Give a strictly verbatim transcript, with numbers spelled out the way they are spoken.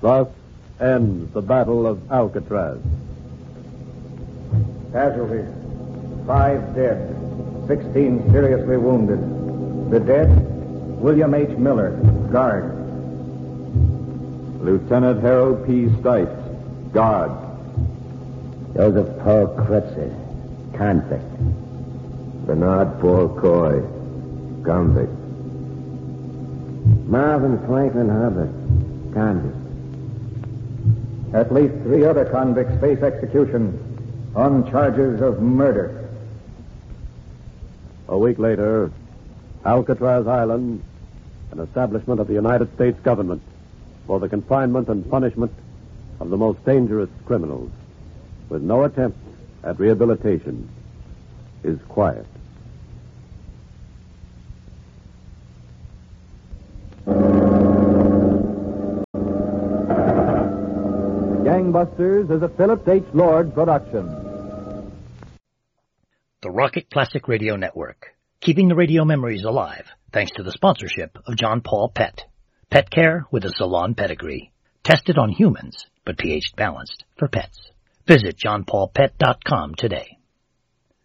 Thus ends the Battle of Alcatraz. Casualties. Five dead. Sixteen seriously wounded. The dead, William H. Miller, guard. Lieutenant Harold P. Stites, guard. Joseph Paul Kretzer, convict. Bernard Paul Coy, convict. Marvin Franklin Hubbard, convict. At least three other convicts face execution on charges of murder. A week later, Alcatraz Island, an establishment of the United States government for the confinement and punishment of the most dangerous criminals, with no attempt at rehabilitation, is quiet. Gangbusters is a Phillips H. Lord production. The Rocket Classic Radio Network, keeping the radio memories alive thanks to the sponsorship of John Paul Pet. Pet care with a salon pedigree. Tested on humans, but pH balanced for pets. Visit john paul pet dot com today.